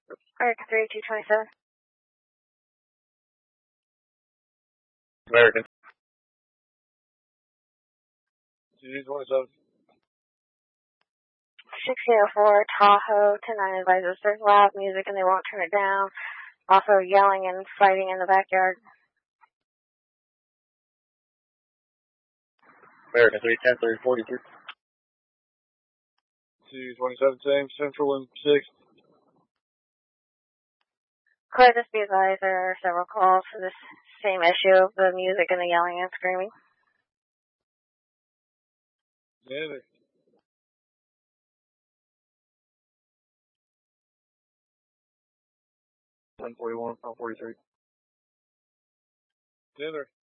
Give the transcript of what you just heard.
American 3227. American. 227. 1604 Tahoe, 109 advisors. There's loud music and they won't turn it down. Also yelling and fighting in the backyard. American 310, 343. 227, same, Central and 6. Clear this be advised, there are several calls for this same issue of the music and the yelling and screaming. Xander. 141, 143. Xander.